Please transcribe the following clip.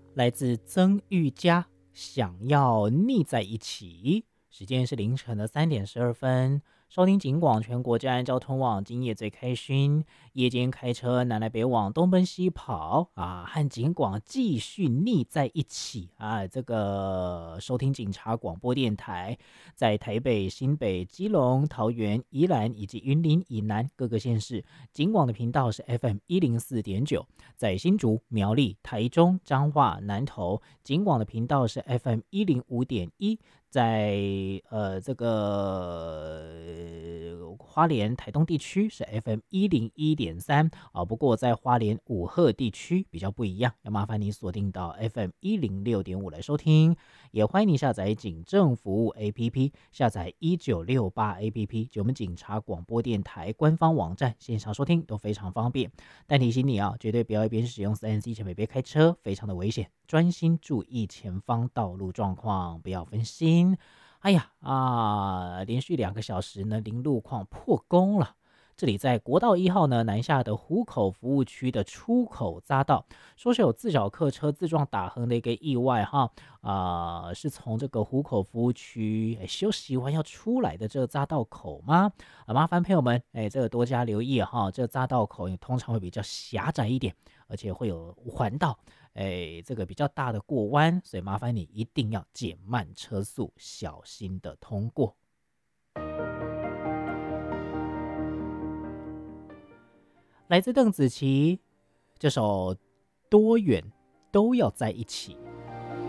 来自曾玉佳，想要腻在一起。时间是凌晨的3点12分。收听警广全国治安交通网，今夜最开心。夜间开车南来北往，东奔西跑啊，和警广继续腻在一起啊！这个收听警察广播电台，在台北、新北、基隆、桃园、宜兰以及云林以南各个县市，警广的频道是 FM104.9。在新竹、苗栗、台中、彰化、南投，警广的频道是 FM105.1。在这个花莲、台东地区是 FM101.3啊，不过在花莲武鹤地区比较不一样，要麻烦你锁定到 FM106.5来收听。也欢迎你下载警政服务 APP， 下载1968 APP， 就我们警察广播电台官方网站，线上收听都非常方便。但提醒你啊，绝对不要一边使用4C 前别开车，非常的危险。专心注意前方道路状况，不要分心。哎呀连续2个小时呢，零路况破功了。这里在国道1号呢南下的湖口服务区的出口匝道，说是有自小客车自撞打横的一个意外哈，是从这个湖口服务区休息完要出来的这个匝道口吗？麻烦朋友们这个多加留意哈，这个匝道口通常会比较狭窄一点，而且会有环道，这个比较大的过弯，所以麻烦你一定要减慢车速，小心的通过。来自邓紫棋这首《多远都要在一起》。